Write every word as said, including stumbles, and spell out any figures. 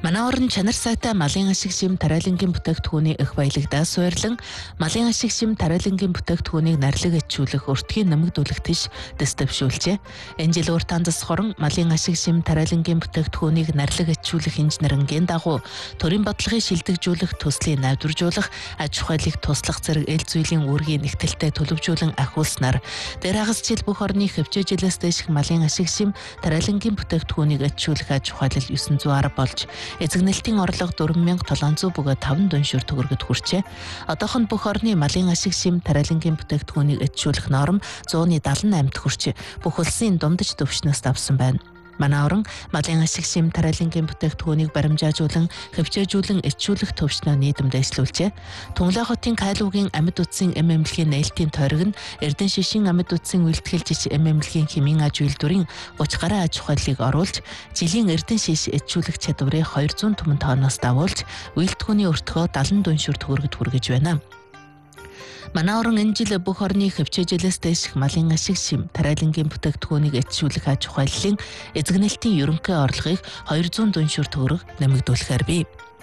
Манай орон чанар сайтай малын ашиг шим тариалангийн бүтээгдэхүүний их баялагдаа суйрлан малын ашиг шим тариалангийн бүтээгдэхүүнийг нарлаг ичүүлэх өртгийн нэмэгдүүлэх тийш дэс төвшүүлжээ. Энэ жил уртаан дас хорон малын ашиг шим тариалангийн бүтээгдэхүүнийг нарлаг ичүүлэх инженерингийн дагуу төрийн бодлогыг шилдэгжүүлэх, төслийг найдваржуулах, аж ахуйлыг туслах зэрэг эл зүйлийн үүргийг нэгтэлтэй төлөвжүүлэн ахиулснаар дээр хагас жил бүх орны хөвчөө жилээс дэших малын ашиг шим тариалангийн бүтээгдэхүүнийг ичүүлэх аж ахуйлал девять сто болж эзэгнэлтийн орлого дөрвөн мянга долоон зуун бөгөөд таван дүншүр төгрөгөд хүрчээ. Одоохон бүх орны малын ашиг шим тариалангийн бүтээгдэхүүнийг ичүүлэх норм one seventy-eight дэх хүрчээ. Бүх улсын дундаж төвчнөөс давсан байна. Манай орон малын ашиг шим тариалангийн бүтээгдэхүүнийг баримжаажуулан, хөвчөөжүүлэн ичүүлэх төвчнөө нийтэмдээ эслүүлжээ. Түнлээ хотын Кайлуугийн амьд үтсийн эм эмнэлгийн нээлтийн тойрог нь Эрдэнэ шишин амьд үтсийн үйлдэл жиж эм эмнэлгийн хэмийн аж үйлдвэрийн thirty гаруй аж ахуйлыг оруулж, жилийн Эрдэнэ шиш ичүүлэх чадварыг two hundred түмэн тонноос давуулж, үйлдэлхүүний өртгөө seventy дүншүр төгрөгөд хүргэж байна. Манай орон энэ жил бүх орны хөвчөө жилээс дэших малын ашиг шим тариалангийн бүтээгдэхүүнийг ичүүлэх аж ахуйллын эзэгнэлтийн ерөнхий орлогыг two hundred дүншүр төгрөг нэмэгдүүлэхээр бий.